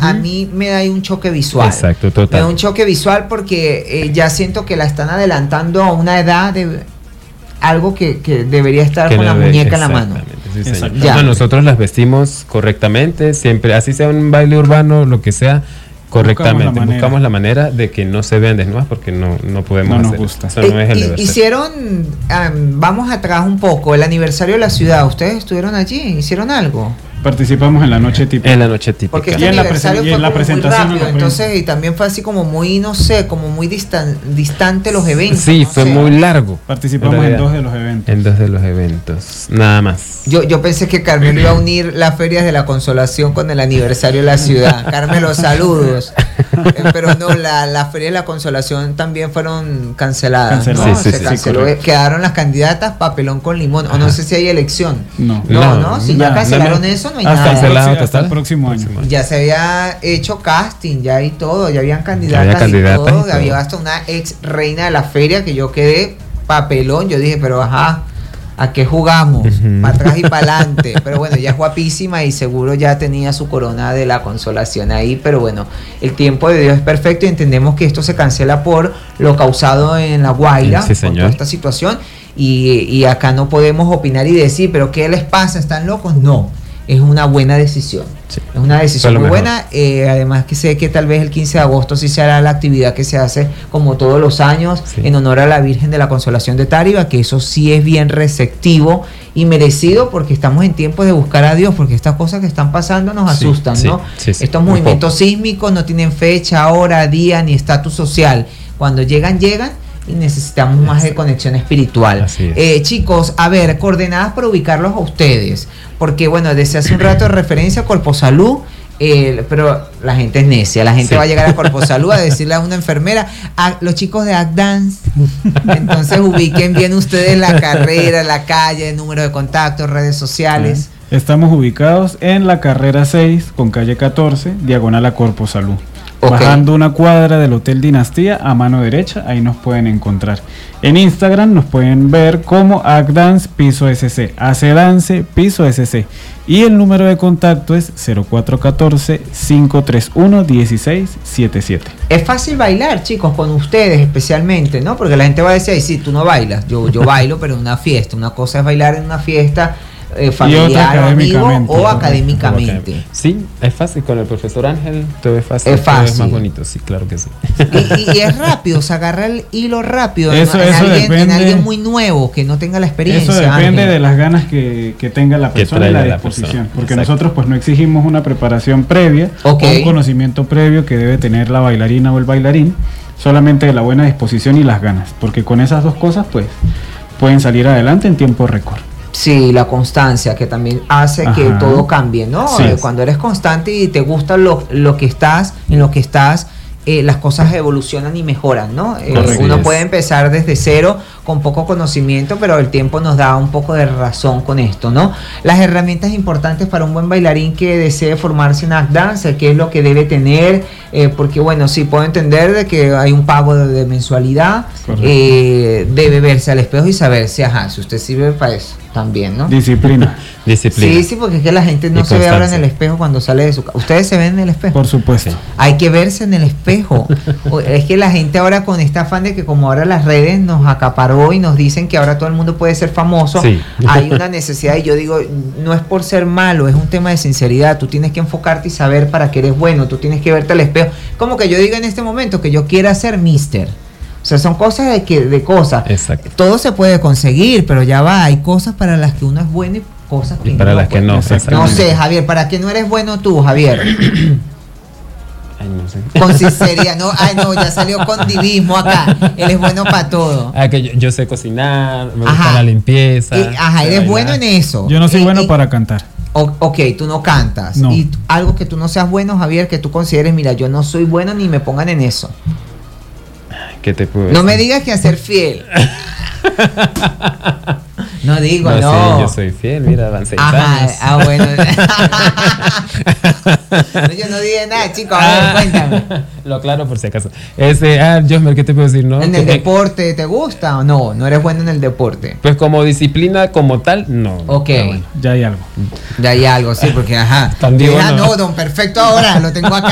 a mí me da un choque visual. Exacto, total. Me da un choque visual porque ya siento que la están adelantando a una edad de algo que debería estar Que con la no ve- muñeca en la mano. Sí, señor. Ya. No, nosotros las vestimos correctamente, siempre, así sea un baile urbano, lo que sea, correctamente. Buscamos la manera de que no se vean desnudas porque no podemos No nos hacer gusta. eso. Eso no es el deber ser. Hicieron, vamos atrás un poco, el aniversario de la ciudad. ¿Ustedes estuvieron allí? ¿Hicieron algo? Participamos en la noche típica. En la noche típica. Porque Y este en la aniversario y fue en la como muy presentación rápido, no lo entonces, y también fue así como muy, no sé, como muy distante los eventos. Sí, no fue sé. muy largo. Participamos en 2 de los eventos. En 2 de los eventos, nada más. Yo pensé que Carmelo iba a unir las ferias de la consolación con el aniversario de la ciudad. Carmelo, saludos. Pero no, las ferias de la consolación también fueron canceladas. ¿no? Canceladas. Sí, Se sí, canceló. correcto. Quedaron las candidatas papelón con limón. O no sé si hay elección. No. No, si ya No, cancelaron no. eso, no hay Hasta, nada. Cancelado hasta total. el próximo año. Ya se había hecho casting, ya y todo, ya habían candidatas, Había candidatas y todo, y todo. había hasta una ex reina de la feria que yo quedé papelón, yo dije, pero ajá, ¿a qué jugamos? Para atrás y para adelante. Pero bueno, ella es guapísima y seguro ya tenía su corona de la consolación ahí, pero bueno, el tiempo de Dios es perfecto y entendemos que esto se cancela por lo causado en La Guaira, Sí, por señor. toda esta situación, y acá no podemos opinar y decir, pero ¿qué les pasa? ¿Están locos? No. Es una buena decisión. Sí. Es una decisión Fue lo muy mejor. buena. Además que sé que tal vez el 15 de agosto sí se hará la actividad que se hace como todos los años Sí. en honor a la Virgen de la Consolación de Táriba, que eso sí es bien receptivo y merecido porque estamos en tiempo de buscar a Dios, porque estas cosas que están pasando nos Sí, asustan, sí, ¿no? sí, sí. Estos Un movimientos sísmicos no tienen fecha, hora, día ni estatus social. Cuando llegan y necesitamos más de conexión espiritual. Así es. Chicos, a ver, coordenadas para ubicarlos a ustedes, porque bueno, desde hace un rato de referencia a Corpo Salud, pero la gente es necia, la gente Sí. va a llegar a Corpo Salud a decirle a una enfermera, a los chicos de ACDance, entonces ubiquen bien ustedes la carrera, la calle, el número de contactos, redes sociales. Estamos ubicados en la carrera 6 con calle 14, diagonal a Corpo Salud. Ok. Bajando una cuadra del Hotel Dinastía a mano derecha, ahí nos pueden encontrar. En Instagram nos pueden ver como Acdance Piso SC, Acedance Piso SC. Y el número de contacto es 0414-531-1677. Es fácil bailar, chicos, con ustedes especialmente, ¿no? Porque la gente va a decir, ay, sí, tú no bailas. Yo bailo, pero en una fiesta. Una cosa es bailar en una fiesta familiar o amigo académicamente, o correcto. académicamente. Sí, es fácil con el profesor Ángel, todo es fácil. Es todo fácil. es más bonito, sí, claro que sí. Y es rápido, se agarra el hilo rápido Eso en depende. alguien muy nuevo que no tenga la experiencia. Eso depende Ángel. de las ganas que tenga la Que persona y traiga la la disposición. persona. Porque Exacto. nosotros pues no exigimos una preparación previa Ok. o un conocimiento previo que debe tener la bailarina o el bailarín, solamente de la buena disposición y las ganas. Porque con esas dos cosas pues pueden salir adelante en tiempo récord. Sí, la constancia que también hace que Ajá. todo cambie, ¿no? Sí. Cuando eres constante y te gusta lo que estás, en lo que estás, las cosas evolucionan y mejoran, ¿no? Correcto. Uno Así es. puede empezar desde cero con poco conocimiento, pero el tiempo nos da un poco de razón con esto, ¿no? Las herramientas importantes para un buen bailarín que desee formarse en Acdance, qué es lo que debe tener, porque bueno, sí puedo entender de que hay un pago de mensualidad, Correcto. debe verse al espejo y saberse, ajá, si usted sirve para eso también, ¿no? Disciplina, Disciplina. Sí, sí, porque es que la gente no Y se ve ahora en constancia. el espejo cuando sale de su casa. ¿Ustedes se ven en el espejo? por supuesto. Sí. Hay que verse en el espejo. Es que la gente ahora con este afán de que como ahora las redes nos acaparó y nos dicen que ahora todo el mundo puede ser famoso, Sí. hay una necesidad y yo digo, no es por ser malo, es un tema de sinceridad. Tú tienes que enfocarte y saber para qué eres bueno, tú tienes que verte al espejo. Como que yo diga en este momento que yo quiera ser mister. O sea, son cosas de cosas. Exacto. Todo se puede conseguir, pero ya va, hay cosas para las que uno es bueno y cosas que Y para no, las que pues. no. No exactamente. sé, Javier, ¿para qué no eres bueno tú, Javier? Ay, no sé. Con sinceridad, no, ay no, ya salió con divismo acá. Él es bueno para todo. Ah, que yo sé cocinar, me gusta Ajá. la limpieza. Ajá, sé eres bailar. bueno en eso. Yo no soy bueno Y- para cantar. Ok, tú no cantas. No. Y algo que tú no seas bueno, Javier, que tú consideres, mira, yo no soy bueno ni me pongan en eso. ¿Qué te puedo No me decir? digas que hacer fiel. No digo, no. Sí, yo soy fiel, mira, van 6 Ajá, años. bueno. No, yo no dije nada, chicos, a ver, cuéntame. Lo aclaro por si acaso. Josmer, ¿qué te puedo decir? No? ¿En el Que- deporte te gusta o no? No eres bueno en el deporte. Pues como disciplina como tal, no. Ok. Pero bueno. Ya hay algo. De ahí algo, sí, porque ajá. Tan digo, Ah, no. no, don perfecto ahora, lo tengo acá.